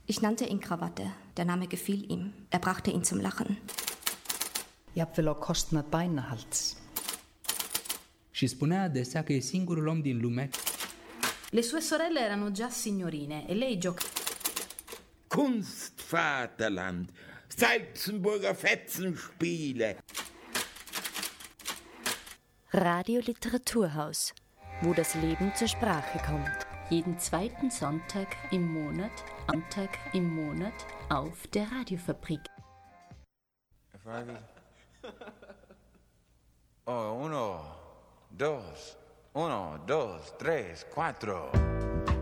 Ich nannte ihn Krawatte. Der Name gefiel ihm. Er brachte ihn zum Lachen. Jafnvel á kostnad bænahalds. Și spunea adesea că e singurul om din lume. Le sue sorelle erano già signorine e lei giocava. Kunstvaterland, Salzenburger Fetzenspiele. Radio Literaturhaus, wo das Leben zur Sprache kommt. Jeden zweiten Sonntag im Monat auf der Radiofabrik. Oh, 1, 2, 3, 4.